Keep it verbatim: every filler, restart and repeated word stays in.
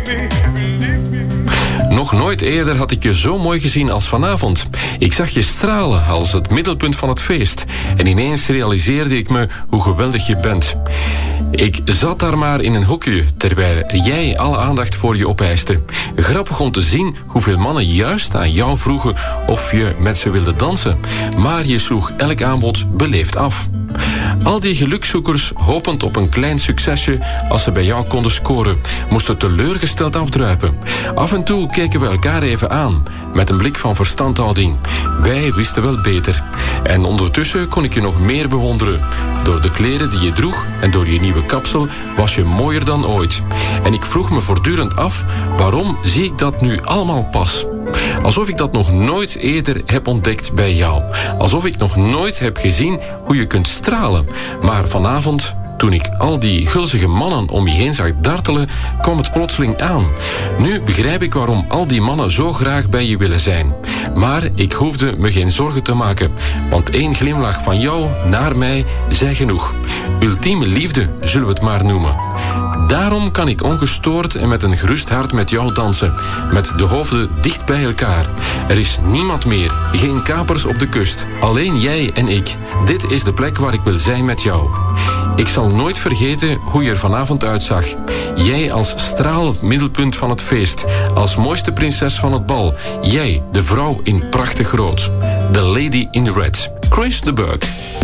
Nog nooit eerder had ik je zo mooi gezien als vanavond. Ik zag je stralen als het middelpunt van het feest. En ineens realiseerde ik me hoe geweldig je bent. Ik zat daar maar in een hoekje, terwijl jij alle aandacht voor je opeiste. Grappig om te zien hoeveel mannen juist aan jou vroegen of je met ze wilde dansen. Maar je sloeg elk aanbod beleefd af. Al die gelukzoekers, hopend op een klein succesje als ze bij jou konden scoren, moesten teleurgesteld afdruipen. Af en toe keken we elkaar even aan, met een blik van verstandhouding. Wij wisten wel beter. En ondertussen kon ik je nog meer bewonderen. Door de kleren die je droeg en door je nieuwe kapsel was je mooier dan ooit. En ik vroeg me voortdurend af, waarom zie ik dat nu allemaal pas? Alsof ik dat nog nooit eerder heb ontdekt bij jou. Alsof ik nog nooit heb gezien hoe je kunt stralen. Maar vanavond, toen ik al die gulzige mannen om je heen zag dartelen, kwam het plotseling aan. Nu begrijp ik waarom al die mannen zo graag bij je willen zijn. Maar ik hoefde me geen zorgen te maken, want één glimlach van jou naar mij zei genoeg. Ultieme liefde, zullen we het maar noemen. Daarom kan ik ongestoord en met een gerust hart met jou dansen, met de hoofden dicht bij elkaar. Er is niemand meer, geen kapers op de kust, alleen jij en ik. Dit is de plek waar ik wil zijn met jou. Ik zal nooit vergeten hoe je er vanavond uitzag. Jij als stralend middelpunt van het feest, als mooiste prinses van het bal. Jij, de vrouw in prachtig rood. The Lady in Red. Chris de Burgh.